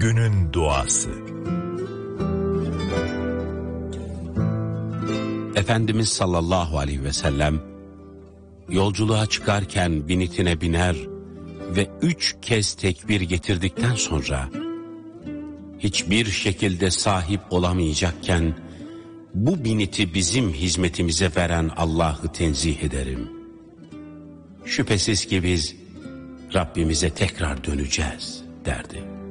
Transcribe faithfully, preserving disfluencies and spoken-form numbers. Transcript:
Günün duası. Efendimiz sallallahu aleyhi ve sellem yolculuğa çıkarken binitine biner ve üç kez tekbir getirdikten sonra hiçbir şekilde sahip olamayacakken bu biniti bizim hizmetimize veren Allah'ı tenzih ederim. Şüphesiz ki biz Rabbimize tekrar döneceğiz derdi.